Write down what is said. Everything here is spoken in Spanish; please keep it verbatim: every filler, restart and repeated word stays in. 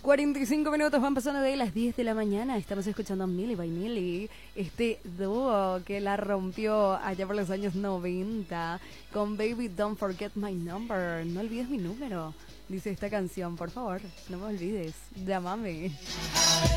cuarenta y cinco minutos van pasando de las diez de la mañana. Estamos escuchando a Milli by Milli, este dúo que la rompió allá por los años noventa con Baby Don't Forget My Number. No olvides mi número, dice esta canción, por favor, no me olvides, llámame.